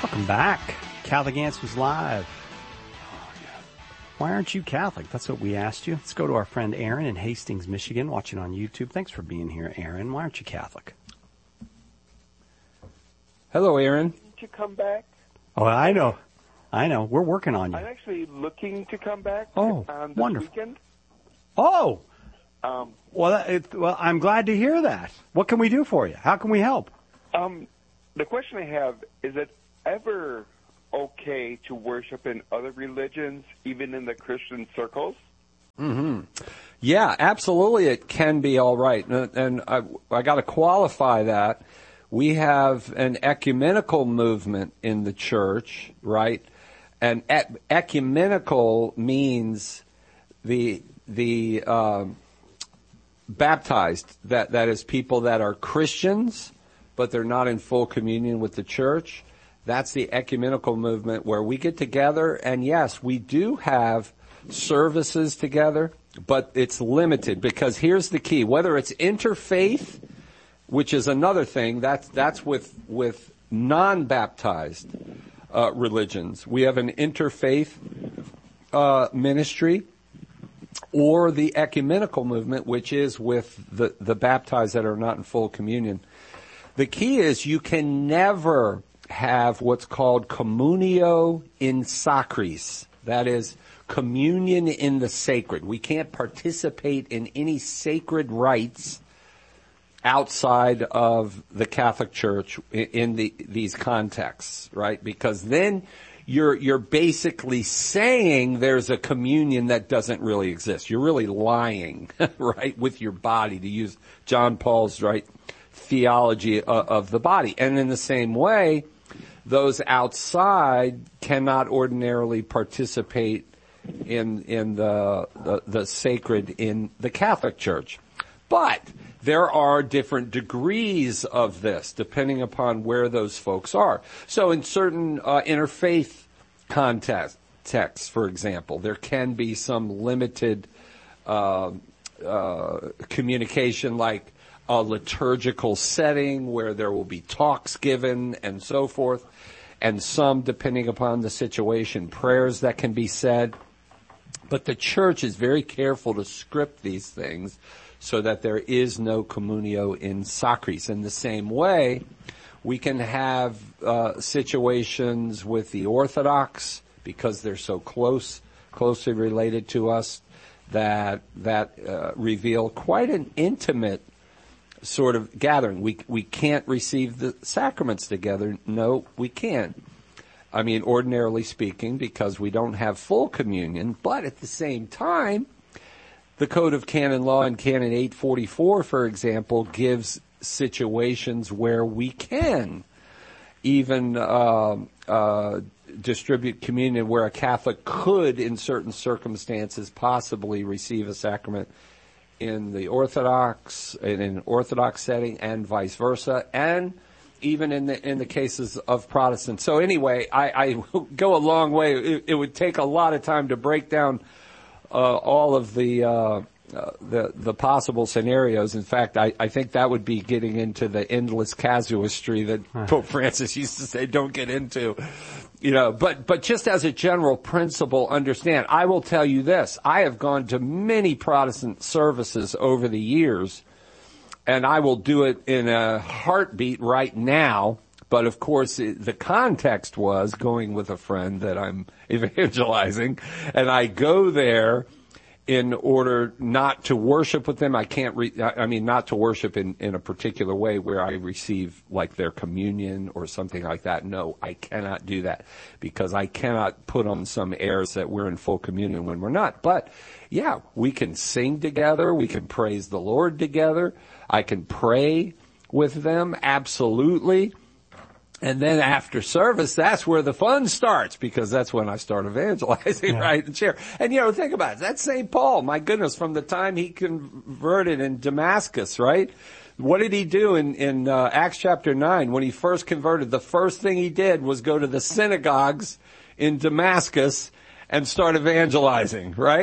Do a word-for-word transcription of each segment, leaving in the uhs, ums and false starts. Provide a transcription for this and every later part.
Welcome back. Catholic Answers Live. Why aren't you Catholic? That's what we asked you. Let's go to our friend Aaron in Hastings, Michigan, watching on YouTube. Thanks for being here, Aaron. Why aren't you Catholic? Hello, Aaron. To come back? Oh, I know. I know. We're working on you. I'm actually looking to come back oh, on this wonderful. weekend. Oh, um, well, it, well, I'm glad to hear that. What can we do for you? How can we help? Um, the question I have, is it ever okay to worship in other religions, even in the Christian circles? Mm-hmm. Yeah, absolutely it can be all right. And, and I, I got to qualify that. We have an ecumenical movement in the church, right? And e- ecumenical means the the um, baptized, that that is people that are Christians, but they're not in full communion with the church. That's the ecumenical movement where we get together, and yes, we do have services together, but it's limited because here's the key. Whether it's interfaith, which is another thing, that's, that's with, with non-baptized uh, religions. We have an interfaith uh, ministry, or the ecumenical movement, which is with the, the baptized that are not in full communion. The key is you can never have what's called communio in sacris. That is, communion in the sacred. We can't participate in any sacred rites outside of the Catholic Church in, in the, these contexts, right? Because then you're, you're basically saying there's a communion that doesn't really exist. You're really lying, right, with your body, to use John Paul's, right, theology of, of the body. And in the same way, those outside cannot ordinarily participate in in the, the the sacred in the Catholic Church. But there are different degrees of this depending upon where those folks are. So in certain uh, interfaith contexts, for example, there can be some limited uh, uh, communication, like a liturgical setting where there will be talks given and so forth, and some, depending upon the situation, prayers that can be said. But the church is very careful to script these things so that there is no communio in sacris. In the same way, we can have uh, situations with the Orthodox, because they're so close, closely related to us, that that uh, reveal quite an intimate sort of gathering. We we can't receive the sacraments together. No, we can't. I mean, ordinarily speaking, because we don't have full communion. But at the same time, the Code of Canon Law in Canon eight forty-four, for example, gives situations where we can even uh, uh, distribute communion, where a Catholic could, in certain circumstances, possibly receive a sacrament in the Orthodox, in an Orthodox setting, and vice versa, and even in the in the cases of Protestants. So anyway, I, I go a long way. It, it would take a lot of time to break down uh, all of the, uh, uh, the the possible scenarios. In fact, I, I think that would be getting into the endless casuistry that Pope Francis used to say, don't get into. You know, but, but just as a general principle, understand, I will tell you this. I have gone to many Protestant services over the years, and I will do it in a heartbeat right now. But of course, it, the context was going with a friend that I'm evangelizing, and I go there in order not to worship with them. I can't, re- I mean, not to worship in, in a particular way where I receive like their communion or something like that. No, I cannot do that, because I cannot put on some airs that we're in full communion when we're not. But yeah, we can sing together. We can praise the Lord together. I can pray with them. Absolutely. And then after service, that's where the fun starts, because that's when I start evangelizing, yeah. Right? And share. And, you know, think about it. That's Saint Paul. My goodness, from the time he converted in Damascus, right? What did he do in, in uh, Acts chapter nine? When he first converted, the first thing he did was go to the synagogues in Damascus and start evangelizing, right?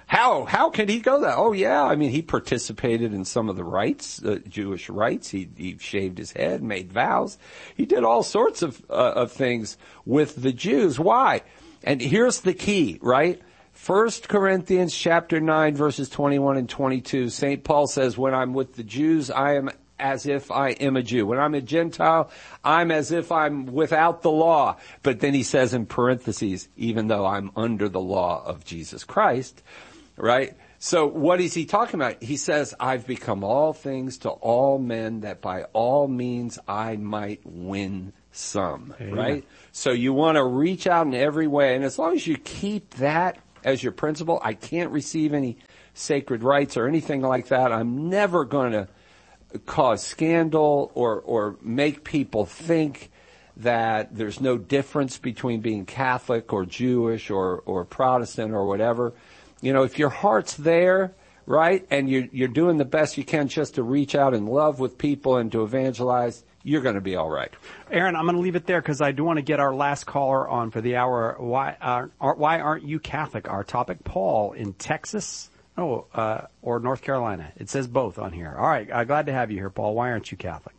How, how can he go that? Oh yeah, I mean, he participated in some of the rites, uh, Jewish rites. He, he shaved his head, made vows. He did all sorts of, uh, of things with the Jews. Why? And here's the key, right? First Corinthians chapter nine, verses twenty-one and twenty-two, Saint Paul says, when I'm with the Jews, I am as if I am a Jew. When I'm a Gentile, I'm as if I'm without the law. But then he says in parentheses, even though I'm under the law of Jesus Christ, right? So what is he talking about? He says, I've become all things to all men that by all means I might win some, Amen. Right? So you want to reach out in every way. And as long as you keep that as your principle, I can't receive any sacred rites or anything like that. I'm never going to cause scandal or, or make people think that there's no difference between being Catholic or Jewish or, or Protestant or whatever. You know, if your heart's there, right, and you're, you're doing the best you can just to reach out in love with people and to evangelize, you're going to be all right. Aaron, I'm going to leave it there because I do want to get our last caller on for the hour. Why, uh, are, why aren't you Catholic? Our topic, Paul in Texas, oh, uh, or North Carolina. It says both on here. All right, uh, glad to have you here, Paul. Why aren't you Catholic?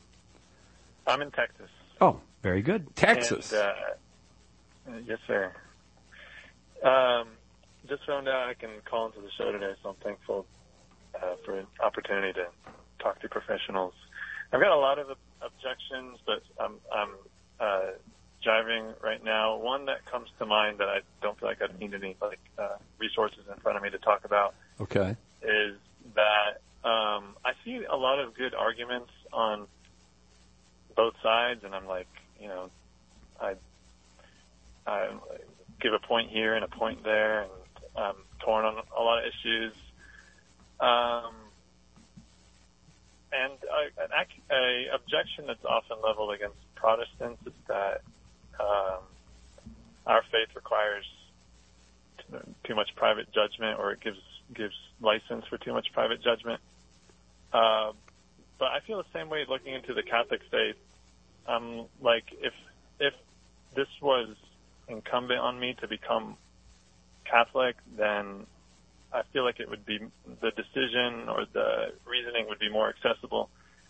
I'm in Texas. Oh, very good. Texas. And, uh, yes, sir. Um, just found out I can call into the show today, so I'm thankful uh, for an opportunity to talk to professionals. I've got a lot of objections, but I'm, I'm uh, driving right now. One that comes to mind that I don't feel like I need any like uh, resources in front of me to talk about. Okay. Is that um, I see a lot of good arguments on both sides, and I'm like, you know, I I give a point here and a point there, and I'm torn on a lot of issues. Um. And uh, an a objection that's often leveled against Protestants is that um, our faith requires t- too much private judgment, or it gives gives license for too much private judgment. Uh, but I feel the same way looking into the Catholic faith. Um, like if if this was incumbent on me to become Catholic, then I feel like it would be, the decision or the reasoning would be more accessible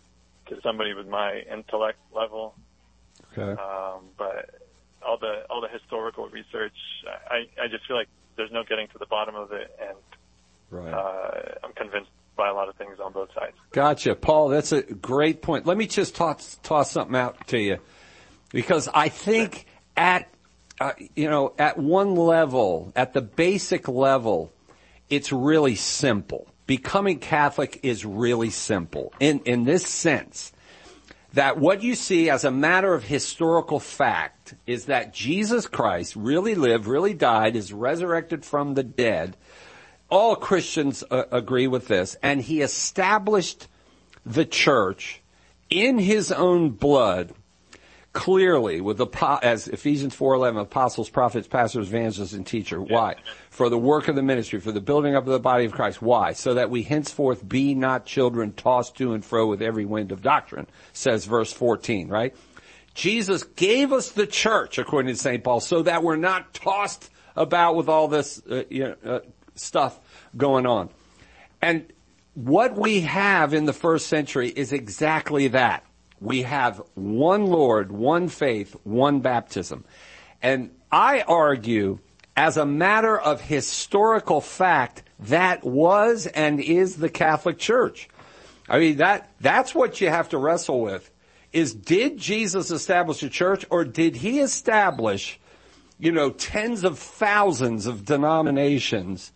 to somebody with my intellect level. Okay. Um, but all the all the historical research, I, I just feel like there's no getting to the bottom of it, and right. uh, I'm convinced by a lot of things on both sides. Gotcha, Paul. That's a great point. Let me just toss toss something out to you, because I think at uh, you know at one level, at the basic level, it's really simple. Becoming Catholic is really simple in, in this sense that what you see as a matter of historical fact is that Jesus Christ really lived, really died, is resurrected from the dead. All Christians uh, agree with this. And he established the church in his own blood, clearly, with the, as Ephesians four eleven, apostles, prophets, pastors, evangelists, and teacher. Why? For the work of the ministry, for the building up of the body of Christ. Why? So that we henceforth be not children tossed to and fro with every wind of doctrine, says verse fourteen, right? Jesus gave us the church, according to Saint Paul, so that we're not tossed about with all this uh, you know, uh, stuff going on. And what we have in the first century is exactly that. We have one Lord, one faith, one baptism. And I argue, as a matter of historical fact, that was and is the Catholic Church. I mean, that that's what you have to wrestle with, is did Jesus establish a church, or did he establish, you know, tens of thousands of denominations,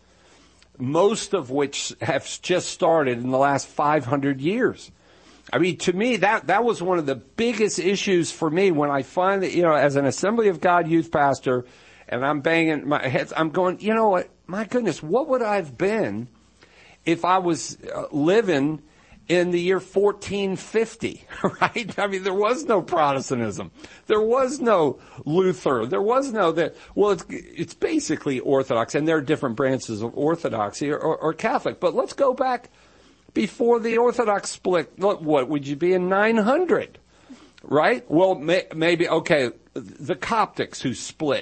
most of which have just started in the last five hundred years? I mean, to me, that, that was one of the biggest issues for me when I find that, you know, as an Assembly of God youth pastor, and I'm banging my head, I'm going, you know what, my goodness, what would I have been if I was uh, living in the year fourteen fifty, right? I mean, there was no Protestantism. There was no Luther. There was no, that. well, it's, it's basically Orthodox, and there are different branches of Orthodoxy or, or, or Catholic. But let's go back before the Orthodox split. What would you be in nine hundred, right? Well, may, maybe, okay, the Coptics who split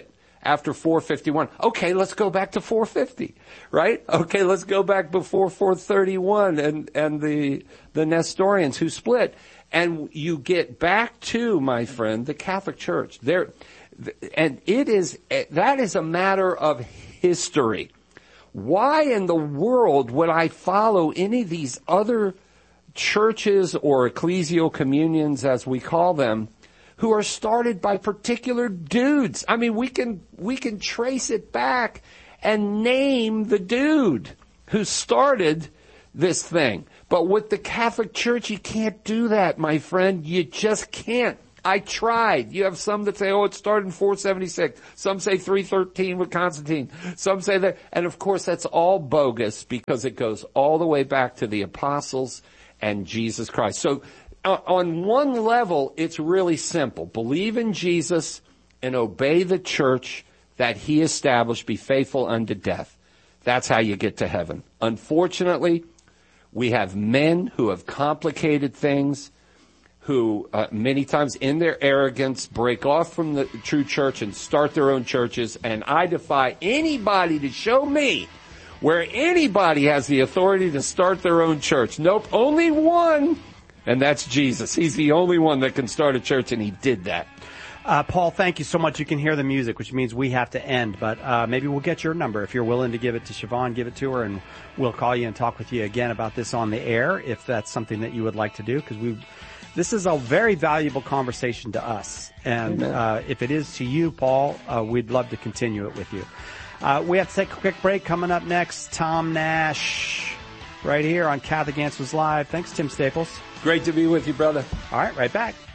after four fifty-one. Okay, let's go back to four fifty, right? Okay, let's go back before four thirty-one and, and the, the Nestorians who split. And you get back to, my friend, the Catholic Church. There, and it is, that is a matter of history. Why in the world would I follow any of these other churches or ecclesial communions, as we call them, who are started by particular dudes? I mean, we can, we can trace it back and name the dude who started this thing. But with the Catholic Church, you can't do that, my friend. You just can't. I tried. You have some that say, oh, it started in four seventy-six. Some say three thirteen with Constantine. Some say that. And of course, that's all bogus because it goes all the way back to the apostles and Jesus Christ. So uh, on one level, it's really simple. Believe in Jesus and obey the church that he established. Be faithful unto death. That's how you get to heaven. Unfortunately, we have men who have complicated things, who uh, many times in their arrogance break off from the true church and start their own churches. And I defy anybody to show me where anybody has the authority to start their own church. Nope, only one, and that's Jesus. He's the only one that can start a church, and he did that. Uh, Paul, thank you so much. You can hear the music, which means we have to end, but uh, maybe we'll get your number. If you're willing to give it to Siobhan, give it to her, and we'll call you and talk with you again about this on the air, if that's something that you would like to do, because we this is a very valuable conversation to us. And uh, if it is to you, Paul, uh, we'd love to continue it with you. Uh, we have to take a quick break. Coming up next, Tom Nash, right here on Catholic Answers Live. Thanks, Tim Staples. Great to be with you, brother. All right, right back.